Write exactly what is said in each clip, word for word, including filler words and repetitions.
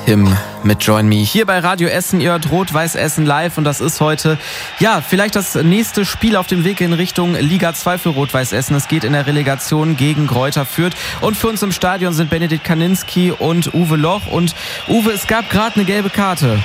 Him mit Join Me. Hier bei Radio Essen, ihr hört Rot-Weiß Essen live und das ist heute, ja, vielleicht das nächste Spiel auf dem Weg in Richtung Liga zwei für Rot-Weiß Essen. Es geht in der Relegation gegen Greuther Fürth und für uns im Stadion sind Benedikt Kaninski und Uwe Loch. Und Uwe, es gab gerade eine gelbe Karte.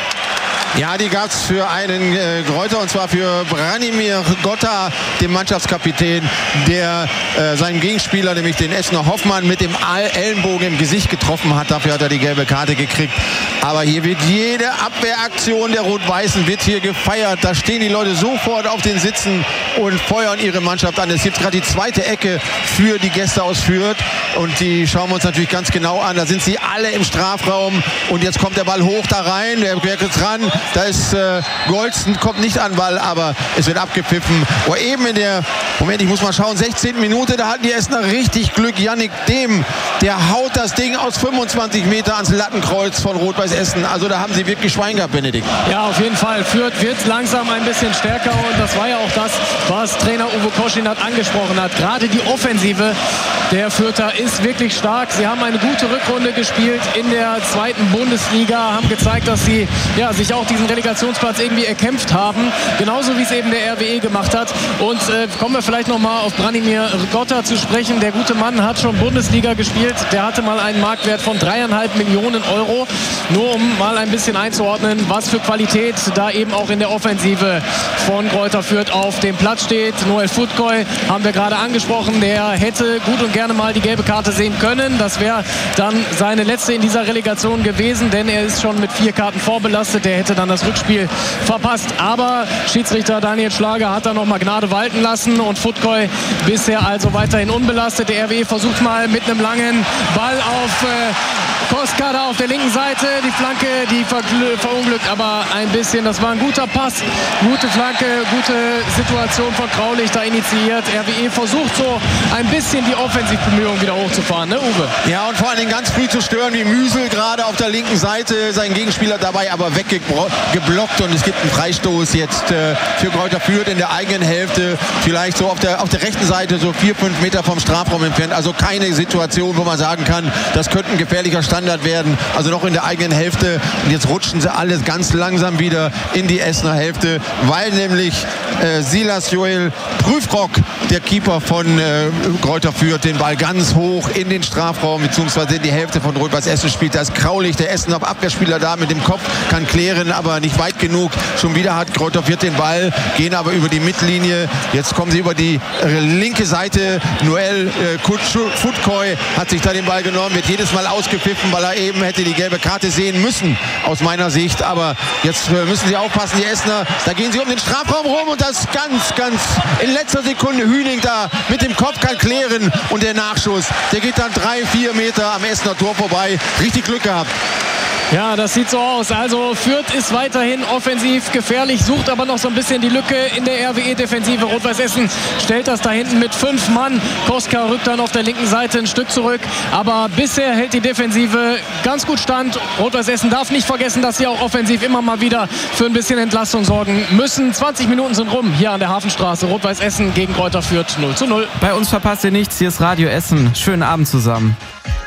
Ja, die gab es für einen äh, Greuther, und zwar für Branimir Gotta, dem Mannschaftskapitän, der äh, seinen Gegenspieler, nämlich den Essener Hoffmann, mit dem Ellenbogen im Gesicht getroffen hat. Dafür hat er die gelbe Karte gekriegt. Aber hier wird jede Abwehraktion der Rot-Weißen wird hier gefeiert. Da stehen die Leute sofort auf den Sitzen und feuern ihre Mannschaft an. Es gibt gerade die zweite Ecke für die Gäste aus Fürth. Und die schauen wir uns natürlich ganz genau an. Da sind sie alle im Strafraum. Und jetzt kommt der Ball hoch da rein. Der wird dran. Da ist äh, Golsten, kommt nicht an Ball, aber es wird abgepfiffen. Oh, eben in der, Moment, ich muss mal schauen, sechzehnten Minute, da hatten die Essener richtig Glück. Yannick Dehm, der haut das Ding aus fünfundzwanzig Meter ans Lattenkreuz von Rot-Weiß Essen. Also da haben sie wirklich Schwein gehabt, Benedikt. Ja, auf jeden Fall. Fürth wird langsam ein bisschen stärker und das war ja auch das, was Trainer Uwe Koschinat angesprochen hat. Gerade die Offensive der Fürther ist wirklich stark. Sie haben eine gute Rückrunde gespielt in der zweiten Bundesliga, haben gezeigt, dass sie ja, sich auch diesen Relegationsplatz irgendwie erkämpft haben. Genauso wie es eben der R W E gemacht hat. Und äh, kommen wir vielleicht noch mal auf Branimir Gotta zu sprechen. Der gute Mann hat schon Bundesliga gespielt. Der hatte mal einen Marktwert von dreieinhalb Millionen Euro. Nur um mal ein bisschen einzuordnen, was für Qualität da eben auch in der Offensive von Greuther Fürth auf dem Platz steht. Noel Futkoy haben wir gerade angesprochen. Der hätte gut und gerne mal die gelbe Karte sehen können. Das wäre dann seine letzte in dieser Relegation gewesen, denn er ist schon mit vier Karten vorbelastet. Der hätte dann das Rückspiel verpasst. Aber Schiedsrichter Daniel Schlager hat da noch mal Gnade walten lassen und Futkoy bisher also weiterhin unbelastet. Der R W E versucht mal mit einem langen Ball auf äh, Koska da auf der linken Seite. Die Flanke, die verunglückt aber ein bisschen. Das war ein guter Pass, gute Flanke, gute Situation von Kraulich da initiiert. R W E versucht so ein bisschen die Offensivbemühungen wieder hochzufahren, ne Uwe? Ja, und vor allen Dingen ganz früh zu stören, wie Müsel gerade auf der linken Seite, sein Gegenspieler dabei aber weggeblockt und es gibt einen Freistoß jetzt äh, für Greuther Fürth in der eigenen Hälfte, vielleicht so auf der, auf der rechten Seite, so vier, fünf Meter vom Strafraum entfernt. Also keine Situation, wo man sagen kann, das könnte ein gefährlicher Standard werden. Also noch in der eigenen Hälfte und jetzt rutschen sie alles ganz langsam wieder in die Essener Hälfte, weil nämlich äh, Silas Joel Prüfrock, der Keeper von äh, Greuther Fürth, den Ball ganz hoch in den Strafraum beziehungsweise in die Hälfte von Rot-Weiß Essen spielt. Da ist Kraulich, der Essener Abwehrspieler da mit dem Kopf, kann klären, aber nicht weit genug. Schon wieder hat Greuther Fürth den Ball, gehen aber über die Mittellinie. Jetzt kommen sie über die äh, linke Seite. Noel äh, Futkoy hat sich da den Ball genommen, wird jedes Mal ausgepfiffen, weil er eben hätte die gelbe Karte sehen müssen, aus meiner Sicht. Aber jetzt äh, müssen sie aufpassen, die Essener. Da gehen sie um den Strafraum rum und das ganz, ganz in letzter Sekunde Hüning da mit dem Kopf kann klären und der Nachschuss, der geht dann drei, vier Meter am Essener Tor vorbei. Richtig Glück gehabt. Ja, das sieht so aus. Also Fürth ist weiterhin offensiv gefährlich, sucht aber noch so ein bisschen die Lücke in der R W E-Defensive. Rot-Weiß Essen stellt das da hinten mit fünf Mann. Koska rückt dann auf der linken Seite ein Stück zurück. Aber bisher hält die Defensive ganz gut stand. Rot-Weiß Essen darf nicht vergessen, dass sie auch offensiv immer mal wieder für ein bisschen Entlastung sorgen müssen. zwanzig Minuten sind rum hier an der Hafenstraße. Rot-Weiß Essen gegen Greuther Fürth null zu null. Bei uns verpasst ihr nichts. Hier ist Radio Essen. Schönen Abend zusammen.